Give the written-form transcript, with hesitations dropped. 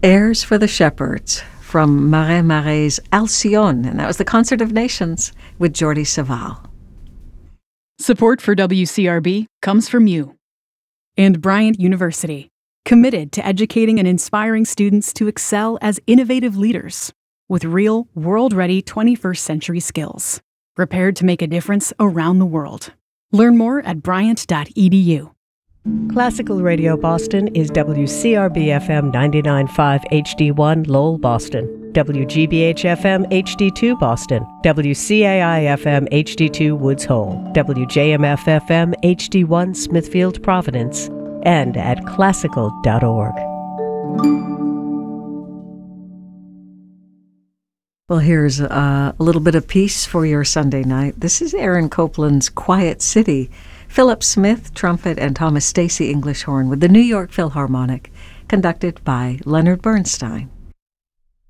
Airs for the Shepherds from Marais Marais' Alcyone, and that was the Concert of Nations with Jordi Savall. Support for WCRB comes from you and Bryant University, committed to educating and inspiring students to excel as innovative leaders with real, world-ready 21st century skills, prepared to make a difference around the world. Learn more at bryant.edu. Classical Radio Boston is WCRB-FM 99.5 HD1 Lowell, Boston, WGBH-FM HD2 Boston, WCAI-FM HD2 Woods Hole, WJMF-FM HD1 Smithfield, Providence, and at classical.org. Well, here's a little bit of peace for your Sunday night. This is Aaron Copland's Quiet City. Philip Smith, trumpet, and Thomas Stacy, English horn, with the New York Philharmonic, conducted by Leonard Bernstein.